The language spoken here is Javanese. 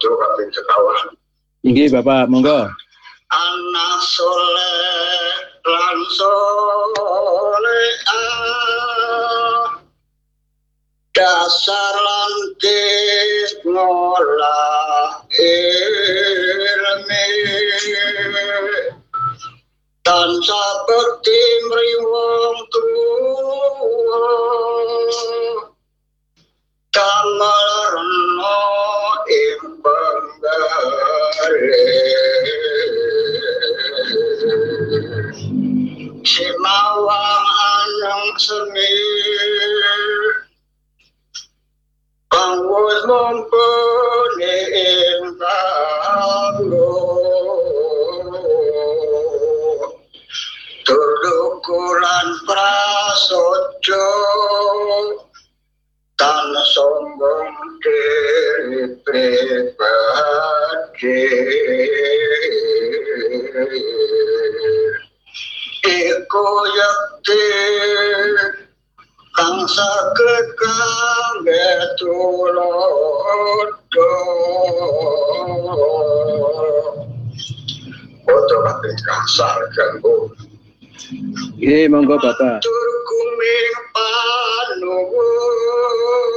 Ojo kaping sekawan. Inggih Bapak, monggo. Anak soleh lan soleha dasar lantik ngolah ilmi tansah bekti mriwong tuwa kamarna ing penggare simawang anang seni Pangwis mumpuni ing kanggo turukulan prasaja tan sombong diri pribadi iku yakti kang saged kangge tulodo foto kaping kasar kanggo Nggih monggo Bapak. tur kuming